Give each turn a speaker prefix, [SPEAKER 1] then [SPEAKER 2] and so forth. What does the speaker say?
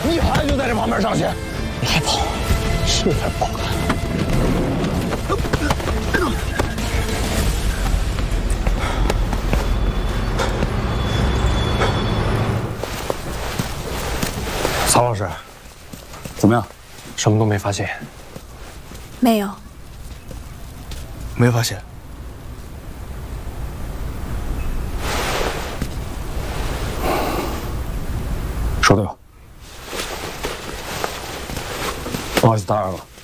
[SPEAKER 1] 你孩子就在这旁边上学，你还跑，是才不好看。曹老师，怎么样？什么都没发现。
[SPEAKER 2] 没有。
[SPEAKER 1] 没发现。说对了。不好意思，打扰了。